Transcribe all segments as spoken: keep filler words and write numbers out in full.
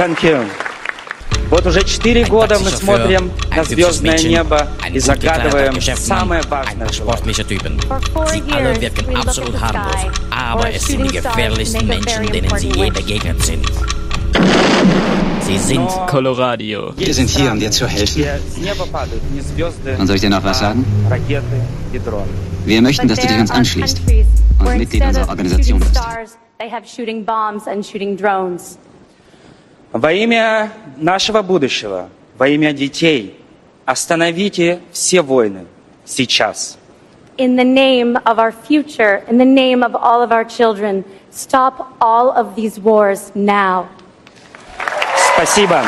Thank you. Вот уже четыре года мы смотрим на звездное небо и загадываем самое важное желание. Sie alle wirken absolut harmlos, aber es sind die gefährlichsten Menschen, denen Sie je begegnet sind. Sie sind Coloradio. Wir sind hier, um dir zu helfen. Und soll ich dir noch was sagen? Wir möchten, dass du dich uns anschließt und Mitglied unserer Organisation bist. Во имя нашего будущего, во имя детей, остановите все войны сейчас. In the name of our future, in the name of all of our children, stop all of these wars now. Спасибо.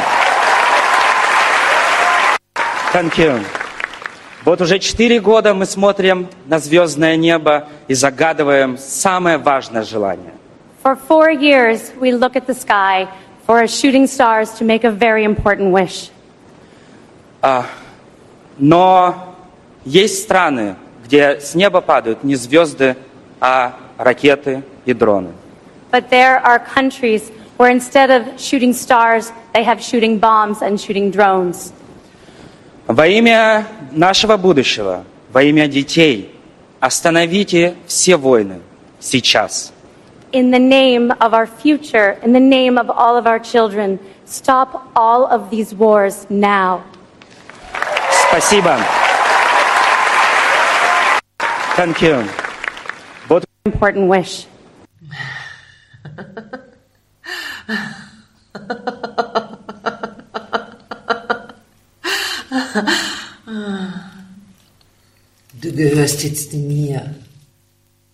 Thank you. Вот уже четыре года мы смотрим на звездное небо и загадываем самое важное желание. For four years, we look at the sky for our shooting stars to make a very important wish. А, но есть страны, где с неба падают не звезды, а ракеты и дроны. But there are countries where instead of shooting stars, they have shooting bombs and shooting drones. Во имя нашего будущего, во имя детей, остановите все войны сейчас. In the name of our future, in the name of all of our children, stop all of these wars now. Спасибо. Thank you. Вот Important wish. Du gehörst jetzt mir.